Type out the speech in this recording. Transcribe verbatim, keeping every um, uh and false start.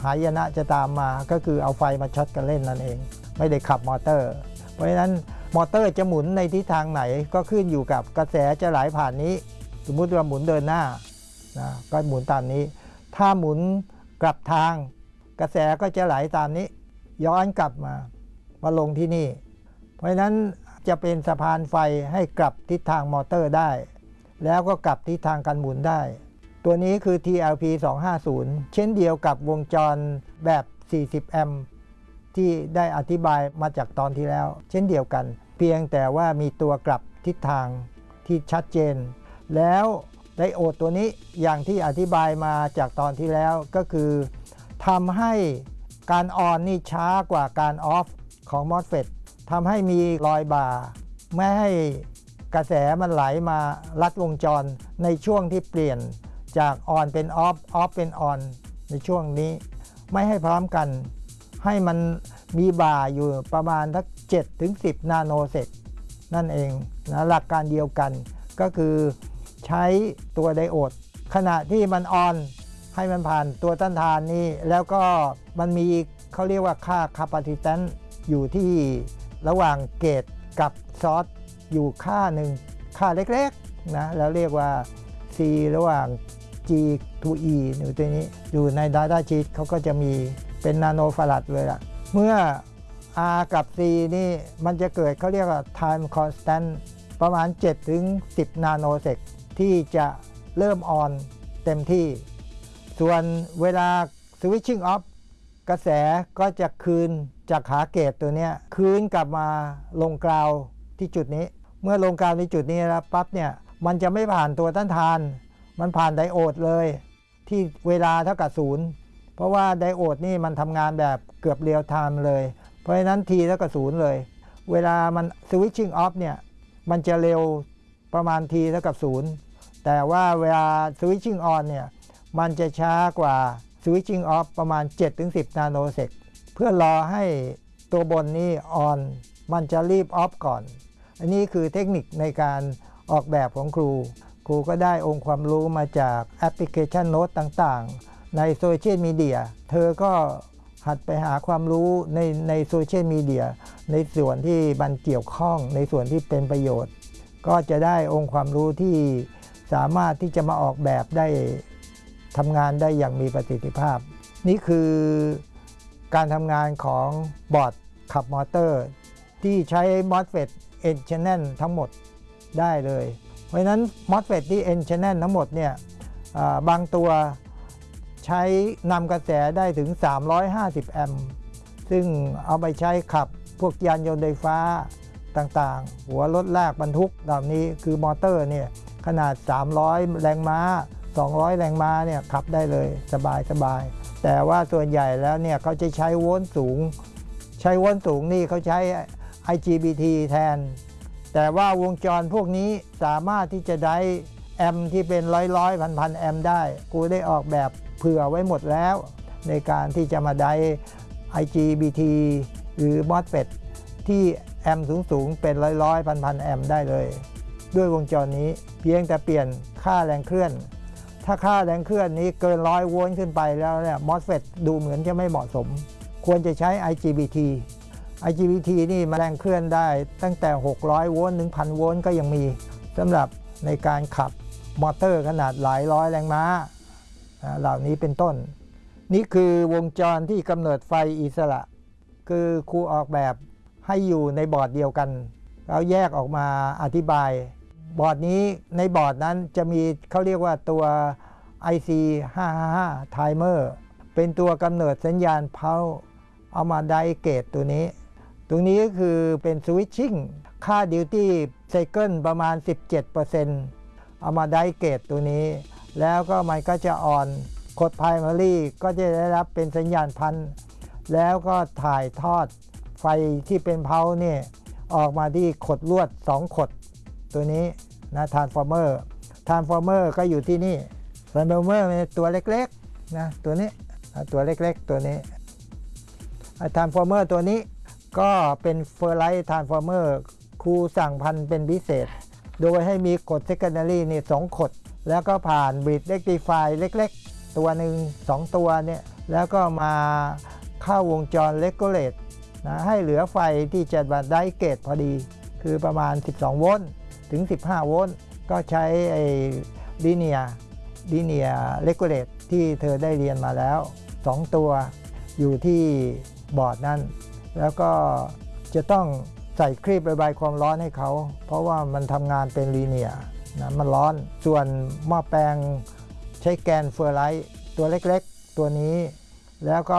ายนะจะตามมาก็คือเอาไฟมาช็อตกันเล่นนั่นเองไม่ได้ขับมอเตอร์เพราะฉะนั้นมอเตอร์จะหมุนในทิศทางไหนก็ขึ้นอยู่กับกระแสจะไหลผ่านนี้สมมุติว่าหมุนเดินหน้านะก็หมุนตามนี้ถ้าหมุนกลับทางกระแสก็จะไหลตามนี้ย้อนกลับมามาลงที่นี่เพราะฉะนั้นจะเป็นสะพานไฟให้กลับทิศทางมอเตอร์ได้แล้วก็กลับทิศทางการหมุนได้ตัวนี้คือ ที แอล พี สองห้าศูนย์ เช่นเดียวกับวงจรแบบสี่สิบแอมป์ที่ได้อธิบายมาจากตอนที่แล้วเช่นเดียวกันเพียงแต่ว่ามีตัวกลับทิศทางที่ชัดเจนแล้วไดโอดตัวนี้อย่างที่อธิบายมาจากตอนที่แล้วก็คือทำให้การออนนี่ช้ากว่าการออฟของ มอสเฟต ทำให้มีรอยบ่าไม่ให้กระแสมันไหลมาลัดวงจรในช่วงที่เปลี่ยนจากออนเป็นออฟออฟเป็นออนในช่วงนี้ไม่ให้พร้อมกันให้มันมีบ่าอยู่ประมาณทักเจ็ดถึงสิบนาโนเซกนั่นเองนะหลักการเดียวกันก็คือใช้ตัวไดโอดขณะที่มันออนให้มันผ่านตัวต้านทานนี้แล้วก็มันมีเขาเรียกว่าค่าคาปาซิแทนซ์อยู่ที่ระหว่างเกตกับซอสอยู่ค่าหนึ่งค่าเล็กๆนะแล้วเรียกว่า C ระหว่าง G to E หรือตัวนี้อยู่ใน Data Sheet เขาก็จะมีเป็นนาโนฟาราดเลยล่ะเมื่อ R กับ C นี่มันจะเกิดเขาเรียกว่า time constant ประมาณ เจ็ดถึงสิบ นาโนเซกที่จะเริ่มออนเต็มที่ส่วนเวลา switching off กระแสก็จะคืนจากขาเกตตัวนี้คืนกลับมาลงกราวที่จุดนี้เมื่อลงกราวในจุดนี้แล้วปั๊บเนี่ยมันจะไม่ผ่านตัวต้านทานมันผ่านไดโอดเลยที่เวลาเท่ากับศูนย์เพราะว่าไดโอดนี่มันทำงานแบบเกือบเรียลไทม์เลยเพราะฉะนั้น T เท่ากับศูนย์เลยเวลามัน switching off เนี่ยมันจะเร็วประมาณ T เท่ากับศูนย์แต่ว่าเวลา switching on เนี่ยมันจะช้ากว่า switching off ประมาณ เจ็ดถึงสิบ นาโนเซกเพื่อรอให้ตัวบนนี้ on มันจะรีบ off ก่อนอันนี้คือเทคนิคในการออกแบบของครูครูก็ได้องค์ความรู้มาจากแอปพลิเคชันโน้ตต่างๆในโซเชียลมีเดียเธอก็หัดไปหาความรู้ในในโซเชียลมีเดียในส่วนที่มันเกี่ยวข้องในส่วนที่เป็นประโยชน์ก็จะได้องค์ความรู้ที่สามารถที่จะมาออกแบบได้ทำงานได้อย่างมีประสิทธิภาพนี่คือการทำงานของบอร์ดขับมอเตอร์ที่ใช้ มอสเฟต N channel ทั้งหมดได้เลยเพราะฉะนั้น มอสเฟต ที่ N channel ทั้งหมดเนี่ยบางตัวใช้นำกระแสได้ถึงสามร้อยห้าสิบแอมป์ซึ่งเอาไปใช้ขับพวกยานยนต์ไฟฟ้าต่างๆหัวรถลากบรรทุกเหล่านี้คือมอเตอร์เนี่ยขนาดสามร้อยแรงม้าสองร้อยแรงม้าเนี่ยขับได้เลยสบายสบายแต่ว่าส่วนใหญ่แล้วเนี่ยเขาจะใช้โวลต์สูงใช้โวลต์สูงนี่เขาใช้ ไอ จี บี ที แทนแต่ว่าวงจรพวกนี้สามารถที่จะได้แอมป์ที่เป็นร้อยร้อยพันพันแอมป์ได้กูได้ออกแบบเผื่อไว้หมดแล้วในการที่จะมาได้ ไอ จี บี ที หรือ มอสเฟต ที่แอมป์สูงๆเป็นร้อยร้อยพันพันแอมป์ได้เลยด้วยวงจรนี้เพียงแต่เปลี่ยนค่าแรงเคลื่อนถ้าค่าแรงเคลื่อนนี้เกินร้อยโวลต์ขึ้นไปแล้วเนี่ย มอสเฟต ดูเหมือนจะไม่เหมาะสมควรจะใช้ ไอ จี บี ที ไอ จี บี ที นี่แรงเคลื่อนได้ตั้งแต่หกร้อยโวลต์ถึง หนึ่งพัน โวลต์ก็ยังมีสำหรับในการขับมอเตอร์ขนาดหลายร้อยแรงม้าเหล่านี้เป็นต้นนี่คือวงจรที่กำเนิดไฟอิสระคือครูออกแบบให้อยู่ในบอร์ดเดียวกันแล้วแยกออกมาอธิบายบอร์ดนี้ในบอร์ดนั้นจะมีเขาเรียกว่าตัว ไอ ซี ห้าห้าห้า Timer เป็นตัวกำเนิดสัญญาณเพาเอามาไดเกตตัวนี้ตรงนี้ก็คือเป็น switching ค่า duty cycle ประมาณ สิบเจ็ดเปอร์เซ็นต์ เอามาไดเกตตัวนี้แล้วก็มันก็จะออนกด primary ก็จะได้รับเป็นสัญญาณพันแล้วก็ถ่ายทอดไฟที่เป็นเพาเนี่ยออกมาที่ขดลวดสองขดตัวนี้นะ transformer transformer ก็อยู่ที่นี่ transformer เป็นตัวเล็กๆนะตัวนี้ตัวเล็กๆตัวนี้ transformer ตัวนี้ก็เป็น Ferrite transformer ครูสั่งพันเป็นพิเศษโดยให้มีขด secondary นี่สองขดแล้วก็ผ่าน bridge rectifier เล็กๆตัวหนึ่งสองตัวเนี่ยแล้วก็มาเข้าวงจรเลกูเลตนะให้เหลือไฟที่จะได้เกรดพอดีคือประมาณสิบสองโวลต์ถึงสิบห้าโวลต์ก็ใช้ไอ้ลิเนียลิเนียเลกูเลตที่เธอได้เรียนมาแล้วสองตัวอยู่ที่บอร์ดนั่นแล้วก็จะต้องใส่ครีบระบายความร้อนให้เขาเพราะว่ามันทำงานเป็นลีเนียร์นะมันร้อนส่วนหม้อแปลงใช้แกนเฟอร์ไลท์ตัวเล็กๆตัวนี้แล้วก็